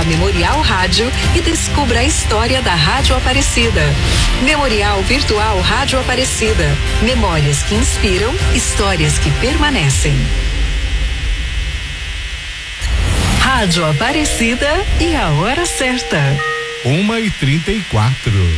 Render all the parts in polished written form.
a Memorial Rádio e descubra a história da Rádio Aparecida. Memorial Virtual Rádio Aparecida. Memórias que inspiram, histórias que permanecem. Rádio Aparecida e a hora certa. 1h34.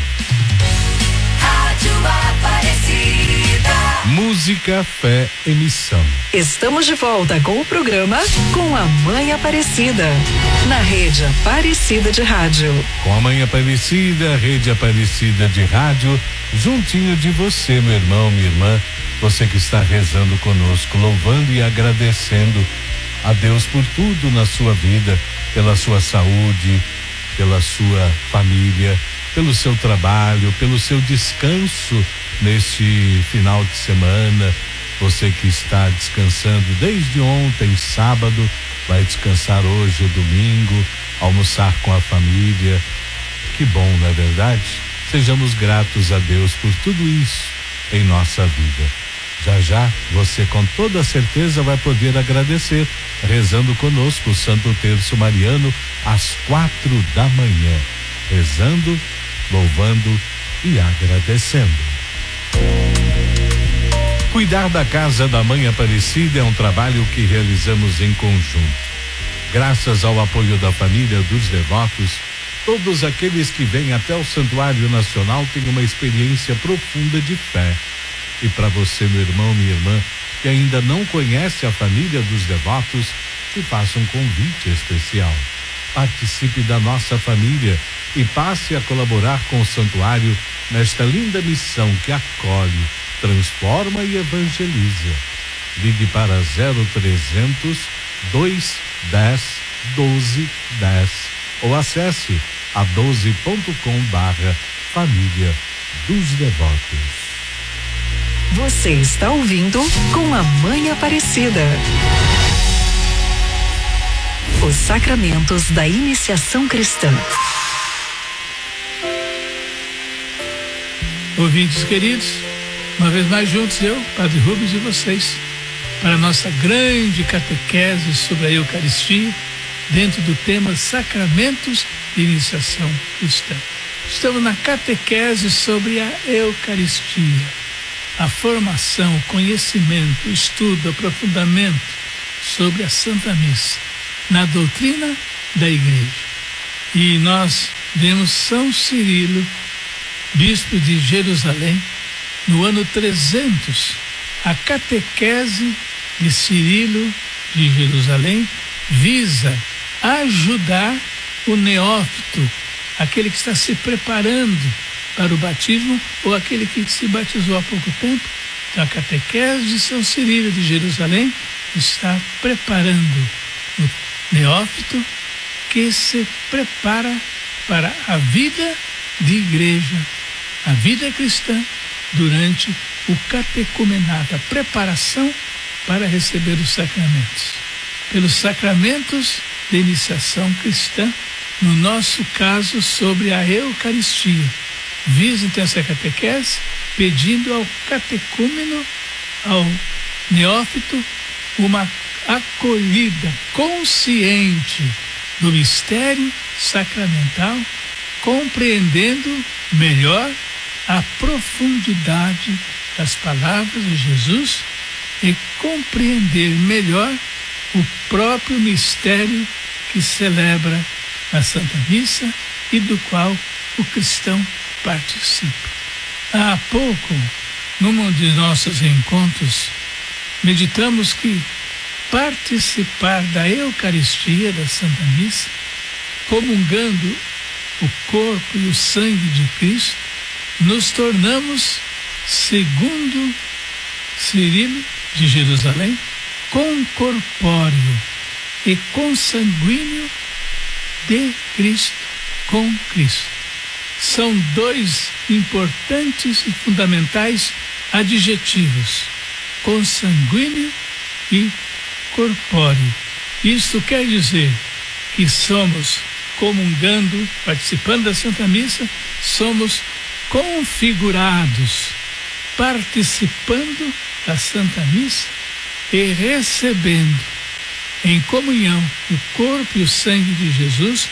Rádio Aparecida. Música, fé e missão. Estamos de volta com o programa Com a Mãe Aparecida, na Rede Aparecida de Rádio. Com a Mãe Aparecida, Rede Aparecida de Rádio, juntinho de você, meu irmão, minha irmã, você que está rezando conosco, louvando e agradecendo a Deus por tudo na sua vida, pela sua saúde, pela sua família, pelo seu trabalho, pelo seu descanso neste final de semana. Você que está descansando desde ontem, sábado, vai descansar hoje, domingo, almoçar com a família. Que bom, não é verdade? Sejamos gratos a Deus por tudo isso em nossa vida. Já já você com toda certeza vai poder agradecer rezando conosco o Santo Terço Mariano às 4h, rezando, louvando e agradecendo. Cuidar da casa da Mãe Aparecida é um trabalho que realizamos em conjunto. Graças ao apoio da família dos devotos, todos aqueles que vêm até o Santuário Nacional têm uma experiência profunda de fé. E para você, meu irmão, minha irmã, que ainda não conhece a família dos devotos, te faço um convite especial. Participe da nossa família e passe a colaborar com o santuário nesta linda missão que acolhe, transforma e evangeliza. Ligue para 0300 210 1210 ou acesse a 12.com/família dos devotos. Você está ouvindo Com a Mãe Aparecida. Os sacramentos da iniciação cristã. Ouvintes queridos, uma vez mais juntos eu, Padre Rubens e vocês, para a nossa grande catequese sobre a Eucaristia, dentro do tema Sacramentos de Iniciação Cristã. Estamos na catequese sobre a Eucaristia. A formação, o conhecimento, o estudo, o aprofundamento sobre a Santa Missa, na doutrina da Igreja. E nós demos São Cirilo, bispo de Jerusalém, no ano 300, a catequese de Cirilo de Jerusalém visa ajudar o neófito, aquele que está se preparando para o batismo ou aquele que se batizou há pouco tempo. Então, a catequese de São Cirilo de Jerusalém está preparando o neófito que se prepara para a vida de igreja, a vida cristã, durante o catecumenato, a preparação para receber os sacramentos. Pelos sacramentos de iniciação cristã, no nosso caso sobre a Eucaristia. Visa então essa catequese pedindo ao catecúmeno, ao neófito, uma acolhida consciente do mistério sacramental, compreendendo melhor a profundidade das palavras de Jesus e compreender melhor o próprio mistério que celebra na Santa Missa e do qual o cristão participa. Há pouco, num de nossos encontros, meditamos que participar da Eucaristia, da Santa Missa, comungando o corpo e o sangue de Cristo, nos tornamos, segundo Cirilo de Jerusalém, concorpóreo e consanguíneo de Cristo, com Cristo. São dois importantes e fundamentais adjetivos: consanguíneo e corpóreo. Isso quer dizer que somos, comungando, participando da Santa Missa, somos configurados, participando da Santa Missa e recebendo em comunhão o corpo e o sangue de Jesus